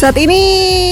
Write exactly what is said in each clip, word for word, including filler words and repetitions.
Saat ini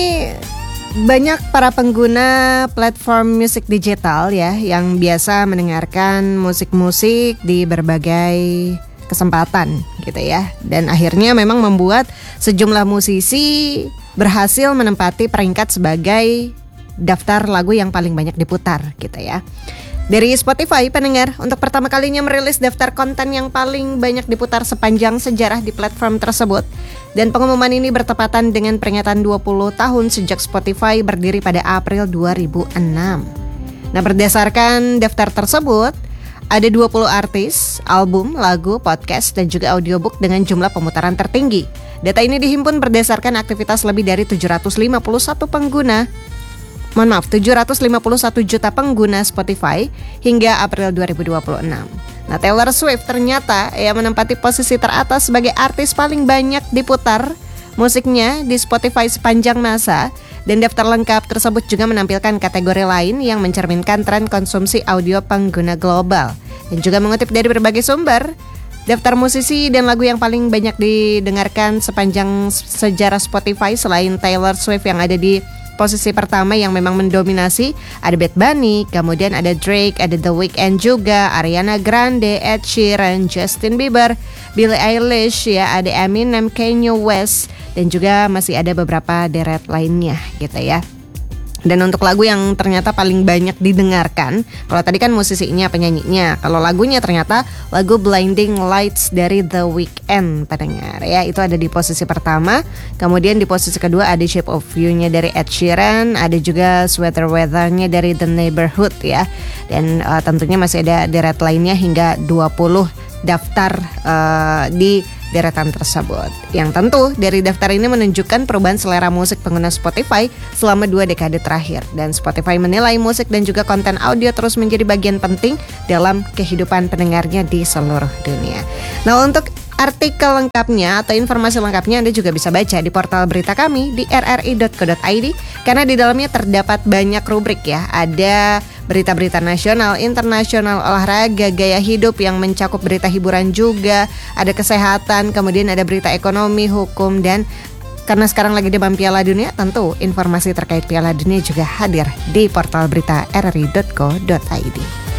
banyak para pengguna platform musik digital ya yang biasa mendengarkan musik-musik di berbagai kesempatan gitu ya. Dan akhirnya memang membuat sejumlah musisi berhasil menempati peringkat sebagai daftar lagu yang paling banyak diputar gitu ya. Dari Spotify, pendengar untuk pertama kalinya merilis daftar konten yang paling banyak diputar sepanjang sejarah di platform tersebut. Dan pengumuman ini bertepatan dengan peringatan dua puluh tahun sejak Spotify berdiri pada April dua ribu enam. Nah, berdasarkan daftar tersebut, ada dua puluh artis, album, lagu, podcast, dan juga audiobook dengan jumlah pemutaran tertinggi. Data ini dihimpun berdasarkan aktivitas lebih dari tujuh ratus lima puluh satu pengguna Mohon maaf, tujuh ratus lima puluh satu juta pengguna Spotify hingga April dua ribu dua puluh enam. Nah, Taylor Swift ternyata ya menempati posisi teratas sebagai artis paling banyak diputar musiknya di Spotify sepanjang masa. Dan daftar lengkap tersebut juga menampilkan kategori lain yang mencerminkan tren konsumsi audio pengguna global. Dan juga mengutip dari berbagai sumber, daftar musisi dan lagu yang paling banyak didengarkan sepanjang sejarah Spotify selain Taylor Swift yang ada di posisi pertama yang memang mendominasi, ada Bad Bunny, kemudian ada Drake, ada The Weeknd juga, Ariana Grande, Ed Sheeran, Justin Bieber, Billie Eilish, ya ada Eminem, Kanye West, dan juga masih ada beberapa deret lainnya gitu ya. Dan untuk lagu yang ternyata paling banyak didengarkan, kalau tadi kan musisinya, penyanyinya, kalau lagunya ternyata lagu Blinding Lights dari The Weeknd, pendengar ya, itu ada di posisi pertama. Kemudian di posisi kedua ada Shape of You-nya dari Ed Sheeran, ada juga Sweater Weather-nya dari The Neighborhood ya. Dan uh, tentunya masih ada deret lainnya hingga dua puluh daftar uh, di deretan tersebut. Yang tentu dari daftar ini menunjukkan perubahan selera musik pengguna Spotify selama dua dekade terakhir. Dan Spotify menilai musik dan juga konten audio terus menjadi bagian penting dalam kehidupan pendengarnya di seluruh dunia. Nah, untuk artikel lengkapnya atau informasi lengkapnya Anda juga bisa baca di portal berita kami di r r i dot co dot i d karena di dalamnya terdapat banyak rubrik ya. Ada berita-berita nasional, internasional, olahraga, gaya hidup yang mencakup berita hiburan juga, ada kesehatan, kemudian ada berita ekonomi, hukum, dan karena sekarang lagi demam Piala Dunia, tentu informasi terkait Piala Dunia juga hadir di portal berita r r i dot co dot i d.